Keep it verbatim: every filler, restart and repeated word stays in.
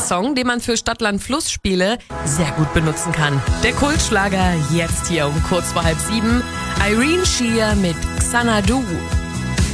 Song, den man für Stadt-Land-Fluss-Spiele sehr gut benutzen kann. Der Kultschlager jetzt hier um kurz vor halb sieben. Irene Sheer mit Xanadu.